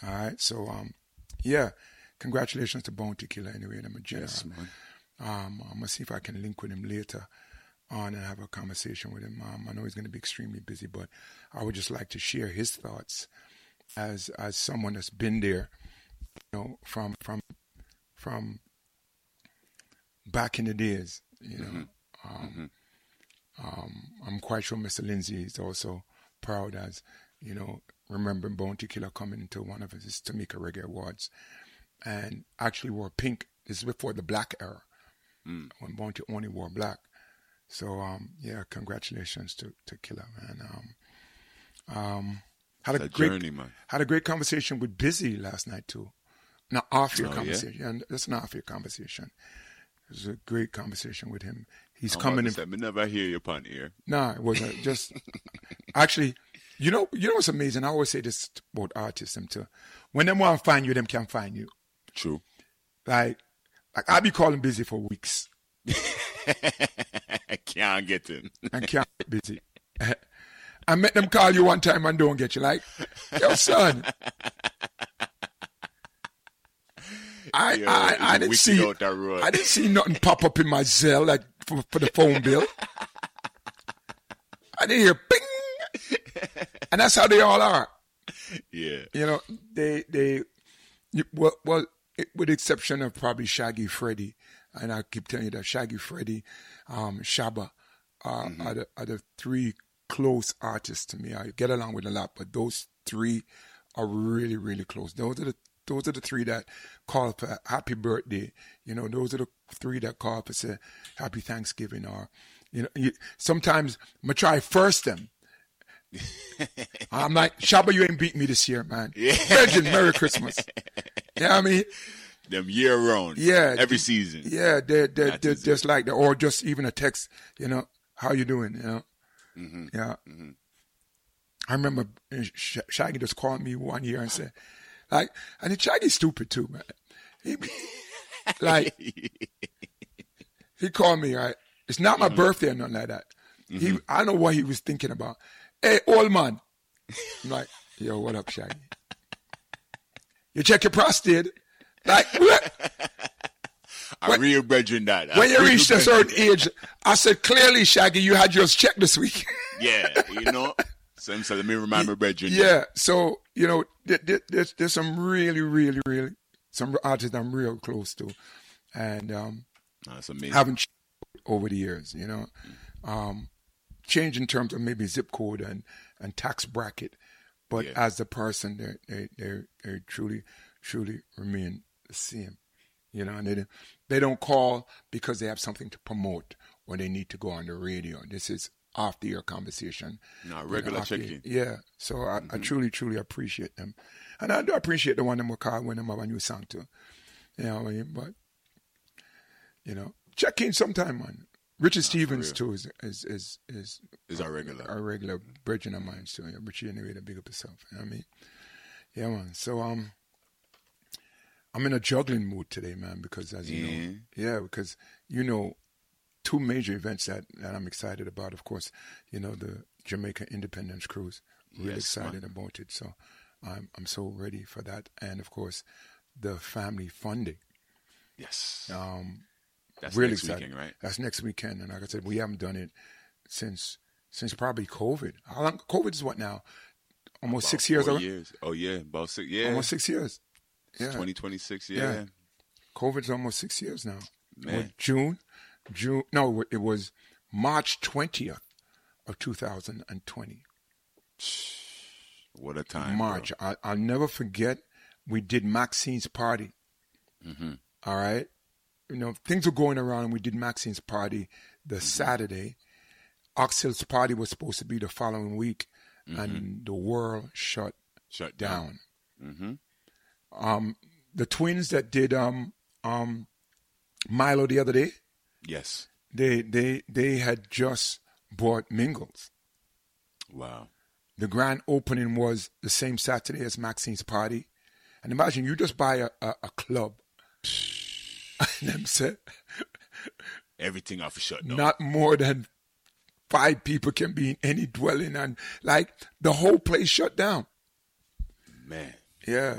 All right. So, yeah, congratulations to Bounty Killer anyway. I'm a general. Yes, man. I'm going to see if I can link with him later on and have a conversation with him. I know he's going to be extremely busy, but I would just like to share his thoughts as someone that's been there, you know, from back in the days, you know. I'm quite sure Mr. Lindsay is also proud as, you know, remembering Bounty Killer coming into one of his Tamika Reggae Awards and actually wore pink. This is before the black era, when Bounty only wore black. So, yeah, congratulations to Killer, man. Had a great journey, man. Had a great conversation with Busy last night, too. Not off-air conversation. Yeah? And that's an off-air conversation. It was a great conversation with him. He's coming in. Let me never hear you upon ear. No, it wasn't. Just actually, you know what's amazing? I always say this about artists, them too. When them want to find you, them can find you. True. Like I be calling Busy for weeks. I can't get him. And can't get Busy. I met them call you one time and don't get you. Like, yo, son. I didn't see nothing pop up in my Zelle like for the phone bill. I didn't hear ping, and that's how they all are. Yeah, you know with the exception of probably Shaggy Freddy, and I keep telling you that Shaggy Freddy, Shabba are the three close artists to me. I get along with a lot, but those three are really, really close. Those are the three that call for happy birthday. You know, those are the three that call for say happy Thanksgiving, or, you know, sometimes I'm going to try first them. I'm like, Shabba, you ain't beat me this year, man. Yeah. Virgin, Merry Christmas. You know what I mean? Them year round. Yeah. Every season. Yeah, they're just like that. Or just even a text, you know, how you doing, you know? Mm-hmm. Yeah. Mm-hmm. I remember Shaggy just called me one year and said, like, and Shaggy's stupid too, man. He called me, right? It's not my birthday or nothing like that. I don't know what he was thinking about. Hey, old man. I'm like, yo, what up, Shaggy? You check your prostate. Like, what? I real brethren that. When you reach a certain age, I said, clearly, Shaggy, you had yours checked this week. Yeah, you know. So let me remind my brethren. Yeah, so, you know, there's some really, really, really, some artists I'm real close to. And that's amazing. Haven't changed over the years, you know. Change in terms of maybe zip code and tax bracket. But as a person, they truly, truly remain the same. You know, and they don't call because they have something to promote or they need to go on the radio. This is off-the-air conversation. No, regular check-in. Yeah, so I truly, truly appreciate them. And I do appreciate the one that will call when they have a new song too. You know what I mean? But, you know, check in sometime, man. Richard Stevens too is our regular bridging of mine too. Yeah, Richie anyway to big up himself. You know what I mean? Yeah, man. So I'm in a juggling mood today, man, because as you know, because you know, two major events that I'm excited about. Of course, you know, the Jamaica Independence Cruise. Really excited about it. So I'm so ready for that. And of course, the family funding. Yes. That's really next excited. Weekend, right? That's next weekend. And like I said, we haven't done it since probably COVID. How long? COVID is what now? Almost about 6 years. 4 years. Oh yeah, about 6. Yeah, almost 6 years. Yeah, 2026. Yeah. COVID's almost 6 years now. Man. June. No, it was March 20th of 2020. What a time. March. I'll never forget. We did Maxine's party. Mm-hmm. All right. You know, things were going around and we did Maxine's party the Saturday. Oxhill's party was supposed to be the following week, and the world shut down. Mm-hmm. The twins that did Milo the other day, yes, they had just bought Mingles. Wow. The grand opening was the same Saturday as Maxine's party. And imagine you just buy a club. And them said, everything off shut down. Not more than 5 people can be in any dwelling, and like the whole place shut down. Man. Yeah.